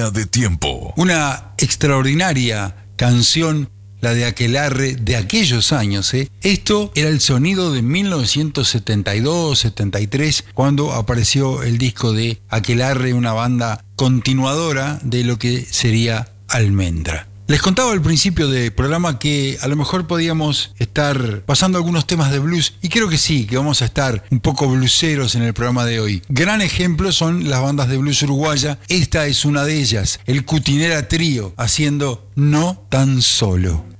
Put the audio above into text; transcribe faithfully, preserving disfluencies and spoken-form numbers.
Línea de tiempo. Una extraordinaria canción, la de Aquelarre, de aquellos años, ¿eh? Esto era el sonido de mil novecientos setenta y dos, setenta y tres, cuando apareció el disco de Aquelarre, una banda continuadora de lo que sería Almendra. Les contaba al principio del programa que a lo mejor podíamos estar pasando algunos temas de blues, y creo que sí, que vamos a estar un poco blueseros en el programa de hoy. Gran ejemplo son las bandas de blues uruguaya. Esta es una de ellas, el Cutinera Trío, haciendo No Tan Solo.